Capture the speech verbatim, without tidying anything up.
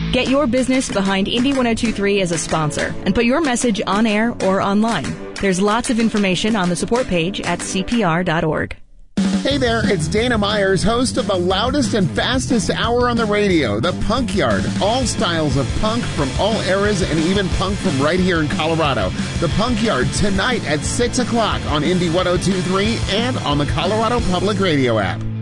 Get your business behind Indy ten twenty-three as a sponsor and put your message on air or online. There's lots of information on the support page at C P R dot org. Hey there, it's Dana Myers, host of the loudest and fastest hour on the radio, The Punk Yard. All styles of punk from all eras and even punk from right here in Colorado. The Punk Yard tonight at six o'clock on Indy ten twenty-three and on the Colorado Public Radio app.